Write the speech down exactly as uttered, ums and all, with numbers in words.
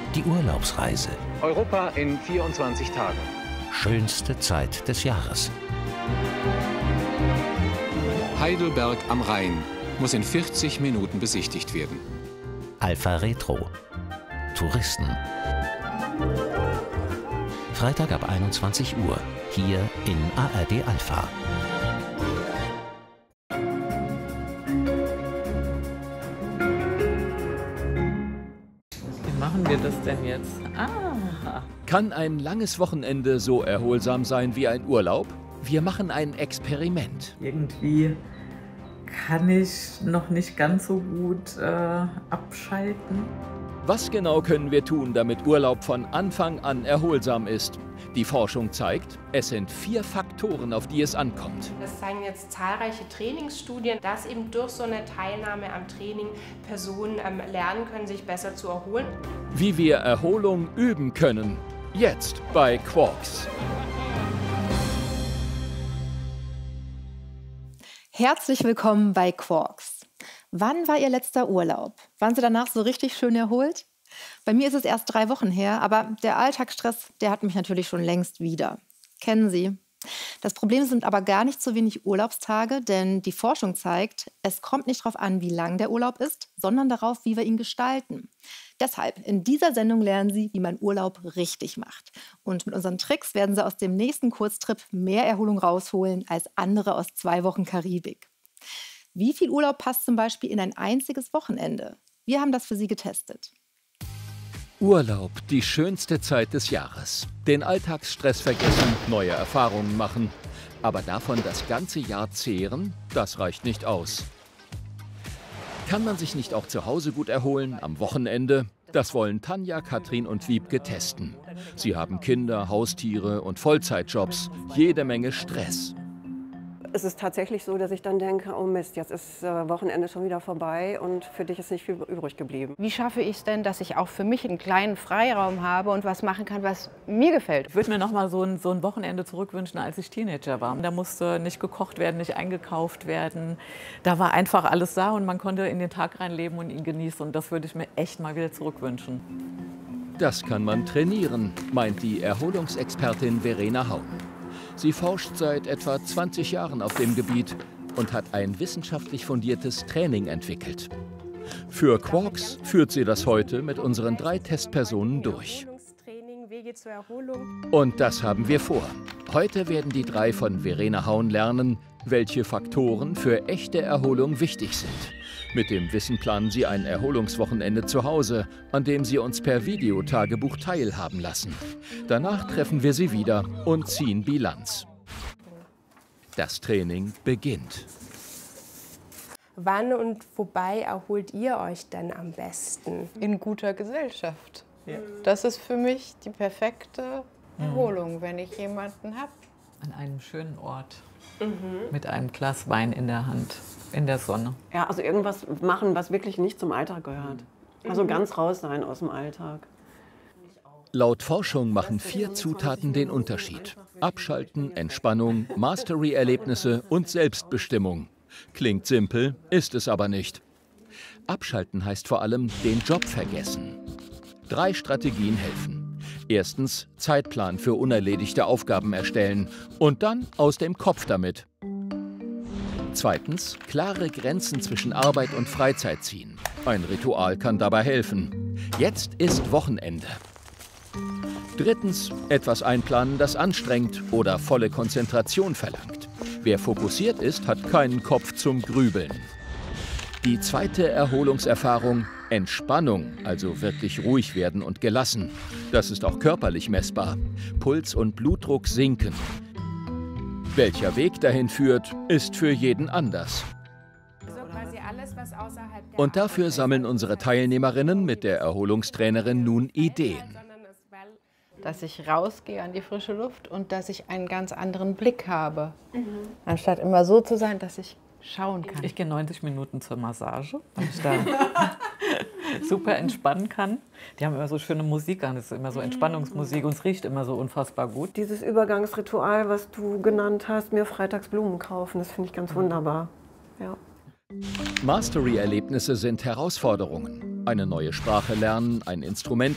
Die Urlaubsreise. Europa in vierundzwanzig Tagen. Schönste Zeit des Jahres. Heidelberg am Rhein muss in vierzig Minuten besichtigt werden. Alpha Retro. Touristen. Freitag ab einundzwanzig Uhr. Hier in A R D Alpha. Wie machen wir das denn jetzt? Ah. Kann ein langes Wochenende so erholsam sein wie ein Urlaub? Wir machen ein Experiment. Irgendwie kann ich noch nicht ganz so gut äh, abschalten. Was genau können wir tun, damit Urlaub von Anfang an erholsam ist? Die Forschung zeigt, es sind vier Faktoren, auf die es ankommt. Das zeigen jetzt zahlreiche Trainingsstudien, dass eben durch so eine Teilnahme am Training Personen ähm, lernen können, sich besser zu erholen. Wie wir Erholung üben können. Jetzt bei Quarks. Herzlich willkommen bei Quarks. Wann war Ihr letzter Urlaub? Waren Sie danach so richtig schön erholt? Bei mir ist es erst drei Wochen her, aber der Alltagsstress, der hat mich natürlich schon längst wieder. Kennen Sie? Das Problem sind aber gar nicht so wenig Urlaubstage, denn die Forschung zeigt, es kommt nicht darauf an, wie lang der Urlaub ist, sondern darauf, wie wir ihn gestalten. Deshalb, in dieser Sendung lernen Sie, wie man Urlaub richtig macht. Und mit unseren Tricks werden Sie aus dem nächsten Kurztrip mehr Erholung rausholen als andere aus zwei Wochen Karibik. Wie viel Urlaub passt zum Beispiel in ein einziges Wochenende? Wir haben das für Sie getestet. Urlaub, die schönste Zeit des Jahres. Den Alltagsstress vergessen, neue Erfahrungen machen. Aber davon das ganze Jahr zehren, das reicht nicht aus. Kann man sich nicht auch zu Hause gut erholen, am Wochenende? Das wollen Tanja, Katrin und Wiebke testen. Sie haben Kinder, Haustiere und Vollzeitjobs, jede Menge Stress. Es ist tatsächlich so, dass ich dann denke, oh Mist, jetzt ist äh, Wochenende schon wieder vorbei und für dich ist nicht viel übrig geblieben. Wie schaffe ich es denn, dass ich auch für mich einen kleinen Freiraum habe und was machen kann, was mir gefällt? Ich würde mir noch mal so ein, so ein Wochenende zurückwünschen, als ich Teenager war. Da musste nicht gekocht werden, nicht eingekauft werden. Da war einfach alles da und man konnte in den Tag reinleben und ihn genießen. Und das würde ich mir echt mal wieder zurückwünschen. Das kann man trainieren, meint die Erholungsexpertin Verena Haun. Sie forscht seit etwa zwanzig Jahren auf dem Gebiet und hat ein wissenschaftlich fundiertes Training entwickelt. Für Quarks führt sie das heute mit unseren drei Testpersonen durch. Und das haben wir vor. Heute werden die drei von Verena Haun lernen, welche Faktoren für echte Erholung wichtig sind. Mit dem Wissen planen sie ein Erholungswochenende zu Hause, an dem sie uns per Videotagebuch teilhaben lassen. Danach treffen wir sie wieder und ziehen Bilanz. Das Training beginnt. Wann und wobei erholt ihr euch denn am besten? In guter Gesellschaft. Ja. Das ist für mich die perfekte Erholung, wenn ich jemanden habe. An einem schönen Ort, Mhm. mit einem Glas Wein in der Hand, in der Sonne. Ja, also irgendwas machen, was wirklich nicht zum Alltag gehört. Also ganz raus sein aus dem Alltag. Laut Forschung machen vier Zutaten den Unterschied. Abschalten, Entspannung, Mastery-Erlebnisse und Selbstbestimmung. Klingt simpel, ist es aber nicht. Abschalten heißt vor allem den Job vergessen. Drei Strategien helfen. Erstens, Zeitplan für unerledigte Aufgaben erstellen und dann aus dem Kopf damit. Zweitens, klare Grenzen zwischen Arbeit und Freizeit ziehen. Ein Ritual kann dabei helfen. Jetzt ist Wochenende. Drittens, etwas einplanen, das anstrengt oder volle Konzentration verlangt. Wer fokussiert ist, hat keinen Kopf zum Grübeln. Die zweite Erholungserfahrung, Entspannung, also wirklich ruhig werden und gelassen. Das ist auch körperlich messbar. Puls und Blutdruck sinken. Welcher Weg dahin führt, ist für jeden anders. Und dafür sammeln unsere Teilnehmerinnen mit der Erholungstrainerin nun Ideen. Dass ich rausgehe an die frische Luft und dass ich einen ganz anderen Blick habe. Mhm. Anstatt immer so zu sein, dass ich schauen kann. Ich gehe neunzig Minuten zur Massage, weil ich da super entspannen kann. Die haben immer so schöne Musik an, es ist immer so Entspannungsmusik und es riecht immer so unfassbar gut. Dieses Übergangsritual, was du genannt hast, mir freitags Blumen kaufen, das finde ich ganz wunderbar. Ja. Mastery-Erlebnisse sind Herausforderungen. Eine neue Sprache lernen, ein Instrument